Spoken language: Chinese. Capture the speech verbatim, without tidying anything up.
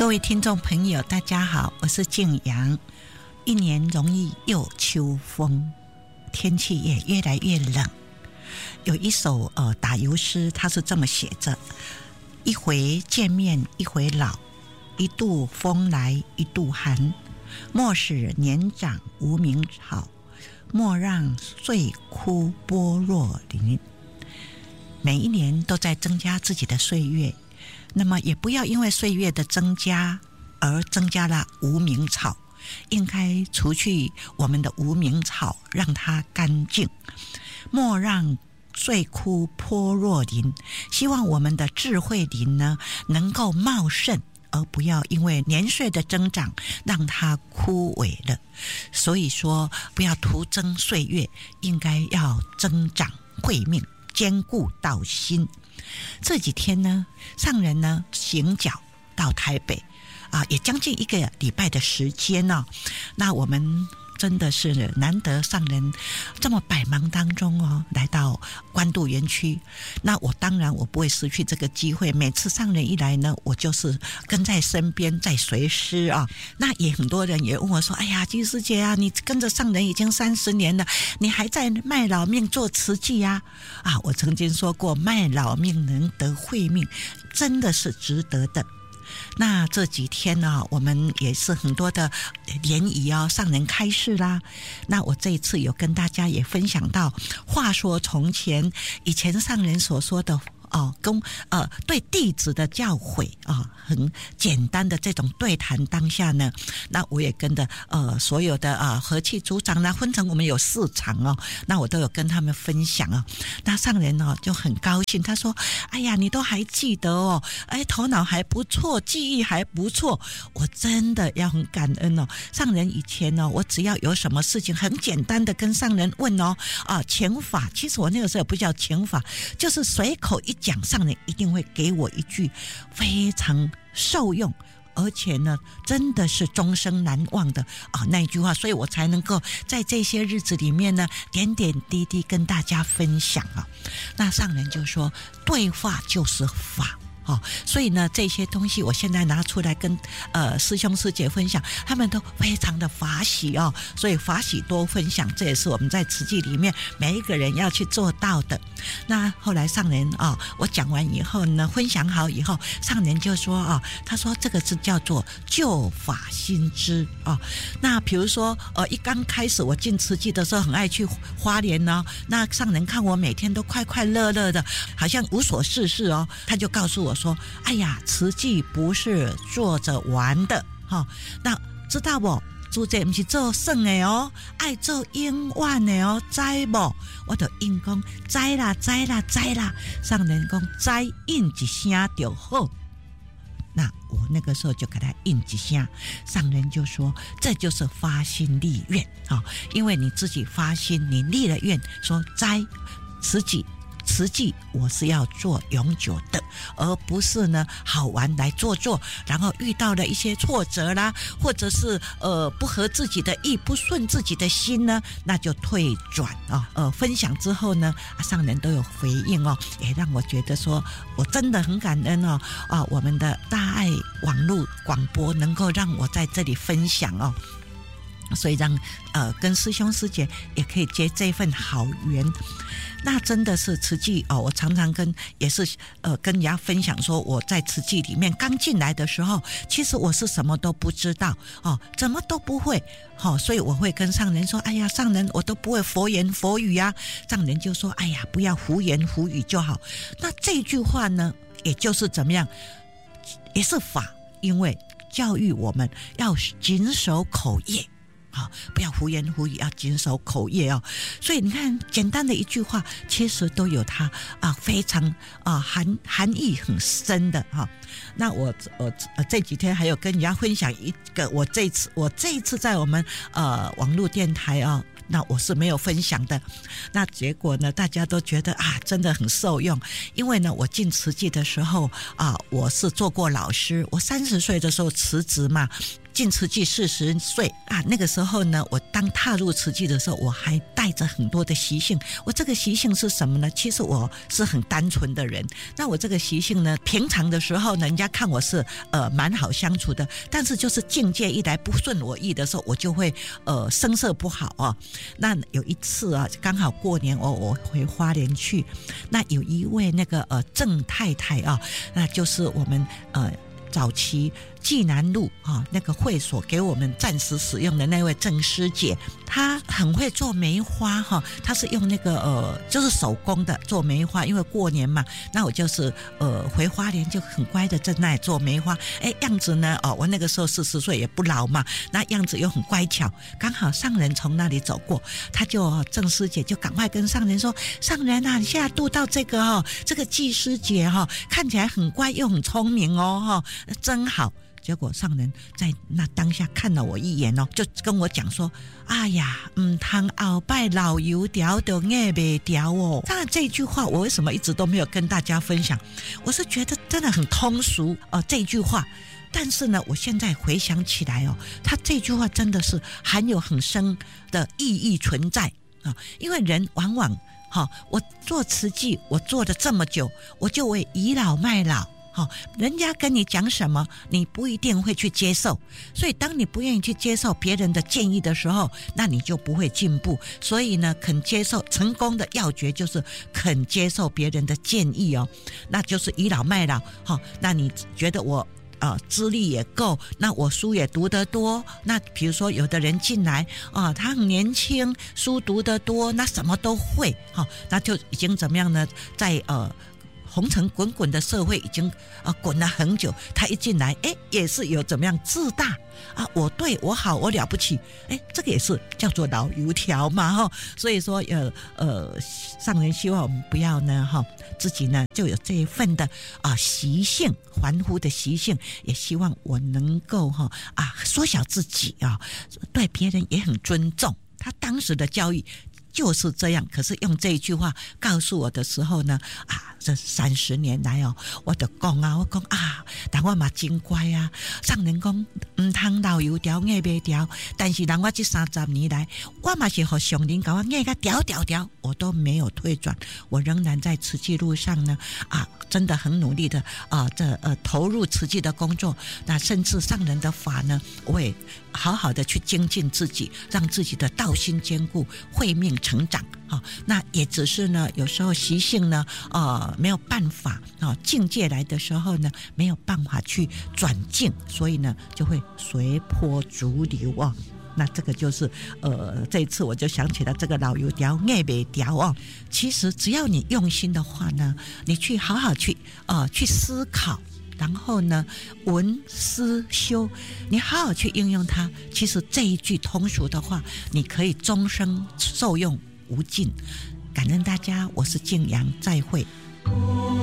各位听众朋友大家好，我是静阳。一年容易又秋风，天气也越来越冷。有一首呃打油诗，它是这么写着：一回见面一回老，一度风来一度寒。莫使年长无名草，莫让岁枯剥若林。每一年都在增加自己的岁月，那么也不要因为岁月的增加而增加了无名草，应该除去我们的无名草，让它干净。莫让岁枯剥若林，希望我们的智慧林呢能够茂盛，而不要因为年岁的增长让它枯萎了。所以说不要徒增岁月，应该要增长慧命，兼顾道心。这几天呢，上人呢行脚到台北啊，也将近一个礼拜的时间哦。那我们真的是难得上人这么百忙当中哦，来到关渡园区。那我当然我不会失去这个机会，每次上人一来呢，我就是跟在身边，在随师啊。那也很多人也问我说：“哎呀，居师姐啊，你跟着上人已经三十年了，你还在卖老命做慈济呀？”啊，我曾经说过，卖老命能得慧命，真的是值得的。那这几天呢、啊，我们也是很多的联谊啊，上人开示啦。那我这一次有跟大家也分享到，话说从前，以前上人所说的哦，跟呃对弟子的教诲啊，很简单的这种对谈当下呢，那我也跟着呃所有的啊和气组长呢，分成我们有四场哦，那我都有跟他们分享哦。那上人哦就很高兴，他说：“哎呀，你都还记得哦，哎，头脑还不错，记忆还不错。”我真的要很感恩哦。上人以前哦，我只要有什么事情，很简单的跟上人问哦，啊，请法，其实我那个时候不叫请法，就是随口一讲，上人一定会给我一句非常受用，而且呢真的是终生难忘的啊那一句话，所以我才能够在这些日子里面呢点点滴滴跟大家分享啊。那上人就说，对话就是法。哦，所以呢，这些东西我现在拿出来跟呃师兄师姐分享，他们都非常的法喜哦。所以法喜多分享，这也是我们在慈济里面每一个人要去做到的。那后来上人啊、哦，我讲完以后呢，分享好以后，上人就说啊、哦，他说这个是叫做旧法新知啊、哦。那比如说呃，一刚开始我进慈济的时候，很爱去花莲哦。那上人看我每天都快快乐乐的，好像无所事事哦，他就告诉我说：“哎呀，慈济不是坐着玩的，哈、哦，那知道不？做这不是做算的哦，爱做永远的哦，知不？”我就应讲知啦，知啦，知啦。上人讲知应一声就好。那我那个时候就给他应一声，上人就说这就是发心立愿啊、哦，因为你自己发心，你立了愿，说斋慈济。慈济我是要做永久的，而不是呢好玩来做做，然后遇到了一些挫折啦，或者是呃不合自己的意，不顺自己的心呢，那就退转啊、哦。呃，分享之后呢，上人都有回应哦，也让我觉得说我真的很感恩哦啊，我们的大爱网络广播能够让我在这里分享哦。所以让呃跟师兄师姐也可以结这份好缘，那真的是慈济哦。我常常跟也是呃跟人家分享说，我在慈济里面刚进来的时候，其实我是什么都不知道哦，怎么都不会哦，所以我会跟上人说：“哎呀，上人我都不会佛言佛语啊。”上人就说：“哎呀，不要胡言胡语就好。”那这句话呢，也就是怎么样，也是法，因为教育我们要谨守口业。好，不要胡言胡语，要谨守口业哦。所以你看，简单的一句话，其实都有它啊非常啊含含义很深的哈、哦。那我我这几天还有跟人家分享一个，我这次我这一次在我们呃网络电台啊、哦。那我是没有分享的，那结果呢，大家都觉得啊，真的很受用。因为呢，我进慈济的时候啊，我是做过老师，我三十岁的时候辞职嘛， 进慈济四十岁啊，那个时候呢，我当踏入慈济的时候，我还带着很多的习性。我这个习性是什么呢？其实我是很单纯的人。那我这个习性呢，平常的时候呢，人家看我是呃蛮好相处的，但是就是境界一来不顺我意的时候，我就会呃声色不好啊。那有一次啊，刚好过年我我回花莲去，那有一位那个呃郑太太啊，那就是我们呃早期济南路啊那个会所给我们暂时使用的那位郑师姐，她很会做梅花哈，她是用那个呃就是手工的做梅花，因为过年嘛，那我就是呃回花莲就很乖的在那里做梅花，哎样子呢哦我那个时候四十岁也不老嘛，那样子又很乖巧，刚好上人从那里走过，他就郑师姐就赶快跟上人说，上人啊，你现在度到这个哦这个季师姐哈、哦、看起来很乖又很聪明哦哈、哦、真好。结果上人在那当下看了我一眼哦，就跟我讲说，哎呀唔通后摆老油条就硬不条哦。当然这句话我为什么一直都没有跟大家分享，我是觉得真的很通俗哦、呃、这句话，但是呢我现在回想起来哦，他这句话真的是含有很深的意义存在啊、哦，因为人往往哈、哦，我做慈济我做了这么久，我就为倚老卖老。哦，人家跟你讲什么你不一定会去接受，所以当你不愿意去接受别人的建议的时候，那你就不会进步。所以呢，肯接受成功的要诀就是肯接受别人的建议哦，那就是倚老卖老。哦，那你觉得我呃，资历也够，那我书也读得多，那比如说有的人进来啊、呃，他很年轻，书读得多，那什么都会，哈、哦，那就已经怎么样呢？在呃。红尘滚滚的社会已经啊滚了很久，他一进来，哎，也是有怎么样自大啊？我对我好，我了不起，哎，这个也是叫做老油条嘛，哈。所以说，呃呃，上人希望我们不要呢，哈，自己呢就有这一份的啊习性，凡夫的习性，也希望我能够哈啊缩小自己啊，对别人也很尊重。他当时的教育就是这样，可是用这一句话告诉我的时候呢，啊，这三十年来哦，我就讲啊，我讲啊，但我嘛真乖啊。上人讲唔通老油条硬袂条，但是人我这三十年来，我嘛是和上人搞我硬个条条条，我都没有退转，我仍然在慈济路上呢，啊，真的很努力的啊，这呃投入慈济的工作。那甚至上人的法呢，我也好好的去精进自己，让自己的道心坚固，慧命成长啊、哦。那也只是呢，有时候习性呢，呃，没有办法啊、哦，境界来的时候呢，没有办法去转境，所以呢，就会随波逐流啊、哦。那这个就是呃，这一次我就想起了这个老油条硬袂条哦。其实只要你用心的话呢，你去好好去呃去思考。然后呢，闻思修，你好好去应用它。其实这一句通俗的话，你可以终生受用无尽。感恩大家，我是静阳，再会。